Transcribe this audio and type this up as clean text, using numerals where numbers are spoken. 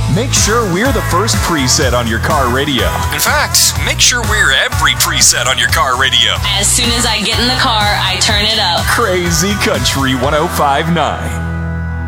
Make sure we're the first preset on your car radio. In fact, make sure we're every preset on your car radio. As soon as I get in the car, I turn it up. Crazy Country 105.9.